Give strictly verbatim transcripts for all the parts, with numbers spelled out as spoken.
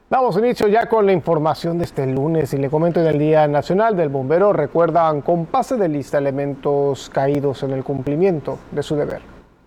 Damos inicio ya con la información de este lunes y le comento: en el Día Nacional del Bombero recuerdan con pase de lista elementos caídos en el cumplimiento de su deber.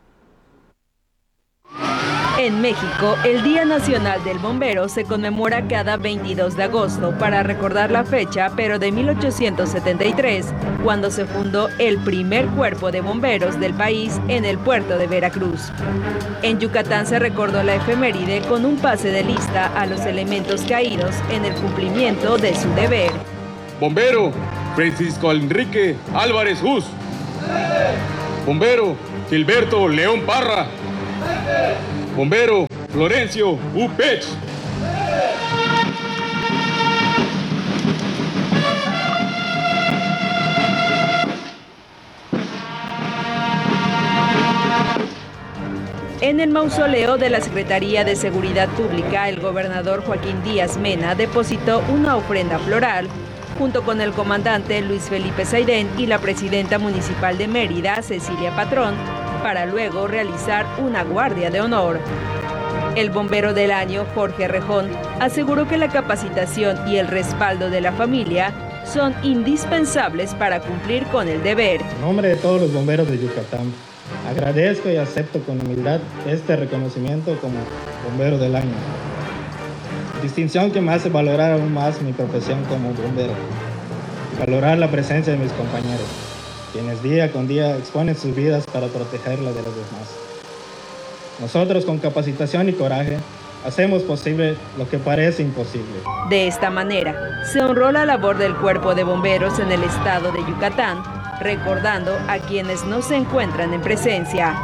En México, el Día Nacional del Bombero se conmemora cada veintidós de agosto para recordar la fecha, pero de mil ochocientos setenta y tres, cuando se fundó el primer cuerpo de bomberos del país en el puerto de Veracruz. En Yucatán se recordó la efeméride con un pase de lista a los elementos caídos en el cumplimiento de su deber. Bombero Francisco Enrique Álvarez Hus. Bombero Gilberto León Parra. Bombero Florencio Upech. En el mausoleo de la Secretaría de Seguridad Pública, el gobernador Joaquín Díaz Mena depositó una ofrenda floral junto con el comandante Luis Felipe Saidén y la presidenta municipal de Mérida, Cecilia Patrón, para luego realizar una guardia de honor. El bombero del año, Jorge Rejón, aseguró que la capacitación y el respaldo de la familia son indispensables para cumplir con el deber. En nombre de todos los bomberos de Yucatán, agradezco y acepto con humildad este reconocimiento como bombero del año. Distinción que me hace valorar aún más mi profesión como bombero. Valorar la presencia de mis compañeros, quienes día con día exponen sus vidas para proteger la de los demás. Nosotros, con capacitación y coraje, hacemos posible lo que parece imposible. De esta manera, se honró la labor del Cuerpo de Bomberos en el estado de Yucatán, recordando a quienes no se encuentran en presencia.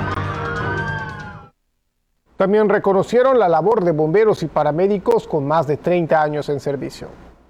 También reconocieron la labor de bomberos y paramédicos con más de treinta años en servicio.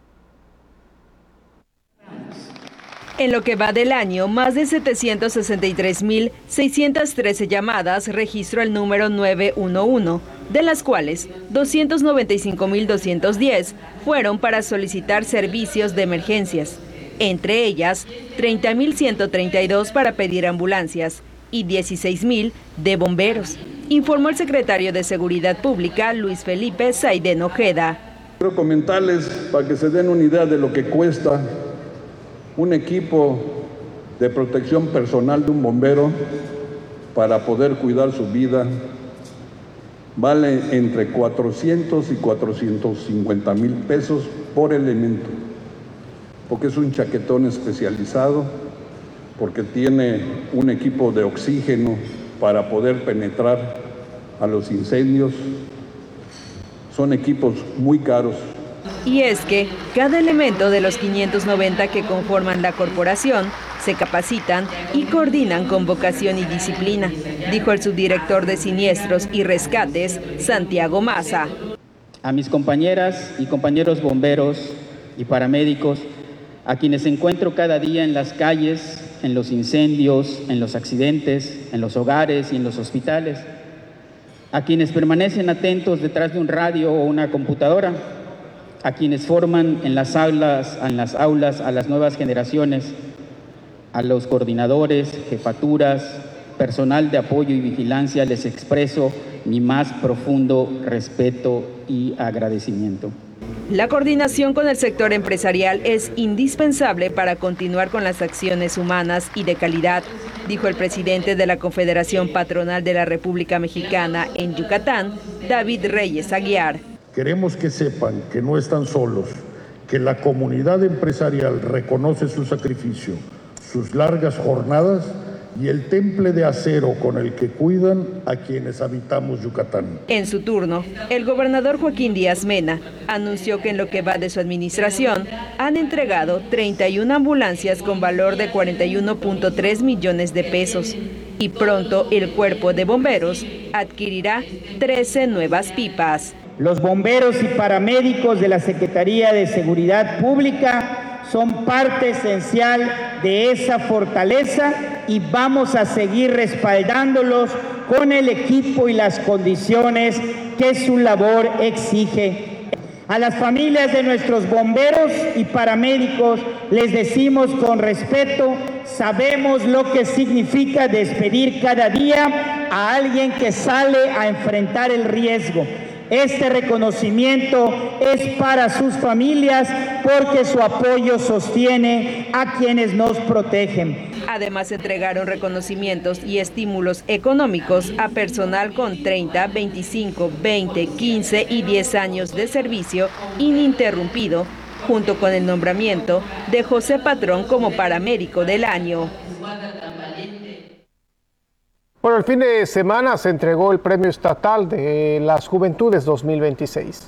En lo que va del año, más de setecientos sesenta y tres mil seiscientas trece llamadas registró el número nueve uno uno, de las cuales doscientos noventa y cinco mil doscientos diez fueron para solicitar servicios de emergencias, entre ellas treinta mil ciento treinta y dos para pedir ambulancias y dieciséis mil de bomberos, informó el secretario de Seguridad Pública, Luis Felipe Saidén Ojeda. Quiero comentarles para que se den una idea de lo que cuesta un equipo de protección personal de un bombero para poder cuidar su vida. Vale entre cuatrocientos y cuatrocientos cincuenta mil pesos por elemento, porque es un chaquetón especializado, porque tiene un equipo de oxígeno para poder penetrar a los incendios. Son equipos muy caros. Y es que cada elemento de los quinientos noventa que conforman la corporación se capacitan y coordinan con vocación y disciplina, dijo el subdirector de Siniestros y Rescates, Santiago Maza. A mis compañeras y compañeros bomberos y paramédicos, a quienes encuentro cada día en las calles, en los incendios, en los accidentes, en los hogares y en los hospitales, a quienes permanecen atentos detrás de un radio o una computadora, a quienes forman en las aulas, en las aulas a las nuevas generaciones, a los coordinadores, jefaturas, personal de apoyo y vigilancia, les expreso mi más profundo respeto y agradecimiento. La coordinación con el sector empresarial es indispensable para continuar con las acciones humanas y de calidad, dijo el presidente de la Confederación Patronal de la República Mexicana en Yucatán, David Reyes Aguiar. Queremos que sepan que no están solos, que la comunidad empresarial reconoce su sacrificio, sus largas jornadas y el temple de acero con el que cuidan a quienes habitamos Yucatán. En su turno, el gobernador Joaquín Díaz Mena anunció que en lo que va de su administración han entregado treinta y una ambulancias con valor de cuarenta y uno punto tres millones de pesos y pronto el cuerpo de bomberos adquirirá trece nuevas pipas. Los bomberos y paramédicos de la Secretaría de Seguridad Pública son parte esencial de esa fortaleza y vamos a seguir respaldándolos con el equipo y las condiciones que su labor exige. A las familias de nuestros bomberos y paramédicos les decimos con respeto, sabemos lo que significa despedir cada día a alguien que sale a enfrentar el riesgo. Este reconocimiento es para sus familias porque su apoyo sostiene a quienes nos protegen. Además, entregaron reconocimientos y estímulos económicos a personal con treinta, veinticinco, veinte, quince y diez años de servicio ininterrumpido, junto con el nombramiento de José Patrón como paramédico del año. Por el fin de semana se entregó el Premio Estatal de las Juventudes dos mil veintiséis.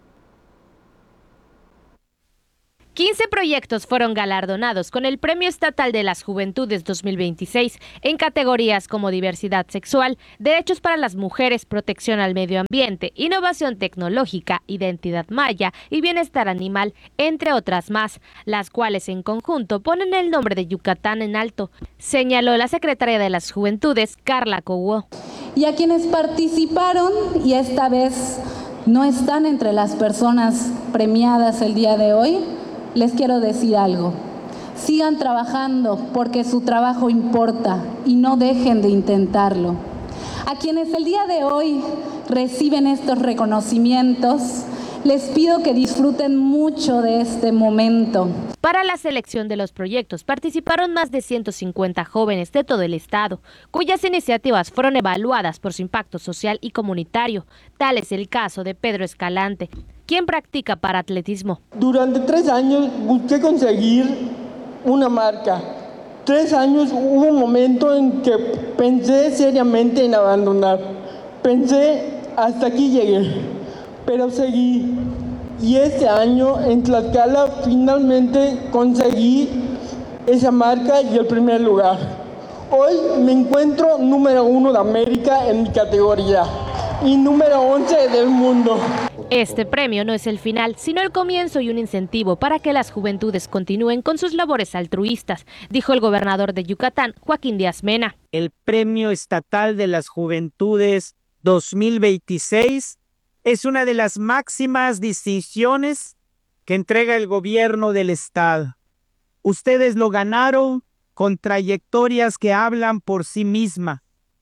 quince proyectos fueron galardonados con el Premio Estatal de las Juventudes dos mil veintiséis en categorías como diversidad sexual, derechos para las mujeres, protección al medio ambiente, innovación tecnológica, identidad maya y bienestar animal, entre otras más, las cuales en conjunto ponen el nombre de Yucatán en alto, señaló la secretaria de las Juventudes, Carla Coguó. Y a quienes participaron y esta vez no están entre las personas premiadas el día de hoy, les quiero decir algo. Sigan trabajando porque su trabajo importa y no dejen de intentarlo. A quienes el día de hoy reciben estos reconocimientos, les pido que disfruten mucho de este momento. Para la selección de los proyectos participaron más de ciento cincuenta jóvenes de todo el estado, cuyas iniciativas fueron evaluadas por su impacto social y comunitario. Tal es el caso de Pedro Escalante, quien practica paraatletismo. Durante tres años busqué conseguir una marca. Tres años hubo un momento en que pensé seriamente en abandonar. Pensé, hasta aquí llegué, pero seguí. Y este año en Tlaxcala finalmente conseguí esa marca y el primer lugar. Hoy me encuentro número uno de América en mi categoría y número once del mundo. Este premio no es el final, sino el comienzo y un incentivo para que las juventudes continúen con sus labores altruistas, dijo el gobernador de Yucatán, Joaquín Díaz Mena. El Premio Estatal de las Juventudes dos mil veintiséis es una de las máximas distinciones que entrega el gobierno del estado. Ustedes lo ganaron con trayectorias que hablan por sí mismas.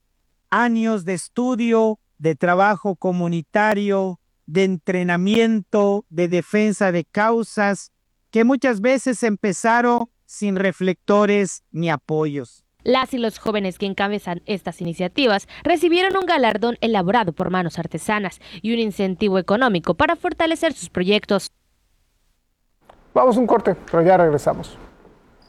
Años de estudio, de trabajo comunitario, de entrenamiento, de defensa de causas, que muchas veces empezaron sin reflectores ni apoyos. Las y los jóvenes que encabezan estas iniciativas recibieron un galardón elaborado por manos artesanas y un incentivo económico para fortalecer sus proyectos. Vamos a un corte, pero ya regresamos.